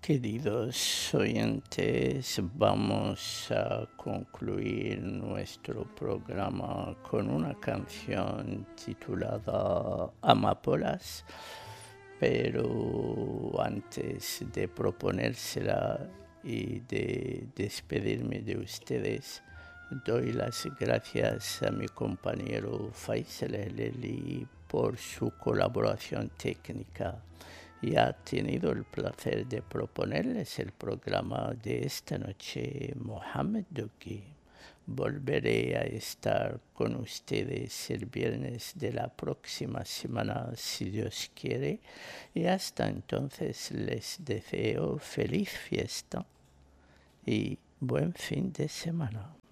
Queridos oyentes, vamos a concluir nuestro programa con una canción titulada Amapolas, pero antes de proponérsela y de despedirme de ustedes, doy las gracias a mi compañero Faisal El-Eli por su colaboración técnica y ha tenido el placer de proponerles el programa de esta noche, Mohamed Duki. Volveré a estar con ustedes el viernes de la próxima semana, si Dios quiere, y hasta entonces les deseo feliz fiesta y buen fin de semana.